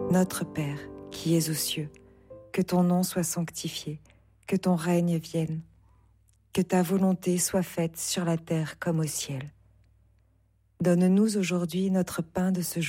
Notre Père, qui es aux cieux, que ton nom soit sanctifié, que ton règne vienne, que ta volonté soit faite sur la terre comme au ciel. Donne-nous aujourd'hui notre pain de ce jour.